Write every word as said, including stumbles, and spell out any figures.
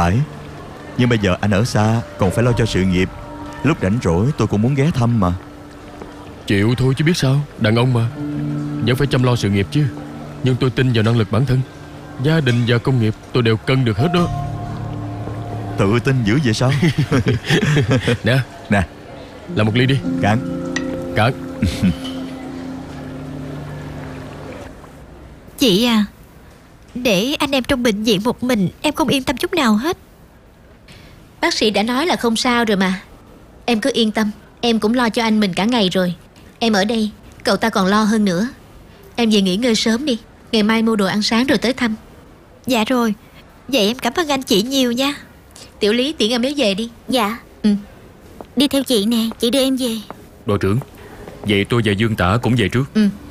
phải. Nhưng bây giờ anh ở xa, còn phải lo cho sự nghiệp. Lúc rảnh rỗi tôi cũng muốn ghé thăm mà. Chịu thôi chứ biết sao. Đàn ông mà, vẫn phải chăm lo sự nghiệp chứ. Nhưng tôi tin vào năng lực bản thân. Gia đình và công nghiệp tôi đều cân được hết đó. Tự tin dữ vậy sao? Nè, Nè, làm một ly đi. cạn. Cạn. Chị à, để anh em trong bệnh viện một mình em không yên tâm chút nào hết. Bác sĩ đã nói là không sao rồi mà. Em cứ yên tâm. Em cũng lo cho anh mình cả ngày rồi. Em ở đây, cậu ta còn lo hơn nữa. Em về nghỉ ngơi sớm đi. Ngày mai mua đồ ăn sáng rồi tới thăm. Dạ rồi. Vậy em cảm ơn anh chị nhiều nha. Tiểu Lý tiễn em bé về đi. Dạ. Ừ. Đi theo chị nè, chị đưa em về. Đội trưởng, vậy tôi và Dương Tả cũng về trước. Ừ.